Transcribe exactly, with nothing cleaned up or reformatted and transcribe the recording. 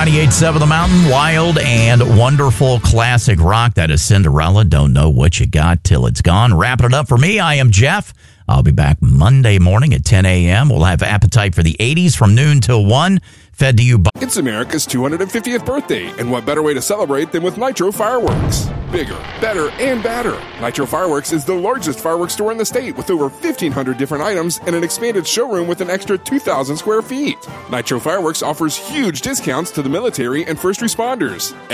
ninety-eight point seven The Mountain, wild and wonderful classic rock. That is Cinderella. Don't know what you got till it's gone. Wrapping it up for me, I am Jeff. I'll be back Monday morning at ten a.m. We'll have Appetite for the eighties from noon till one. Fed to you by... It's America's two hundred fiftieth birthday, and what better way to celebrate than with Nitro Fireworks? Bigger, better, and badder. Nitro Fireworks is the largest fireworks store in the state with over fifteen hundred different items and an expanded showroom with an extra two thousand square feet. Nitro Fireworks offers huge discounts to the military and first responders.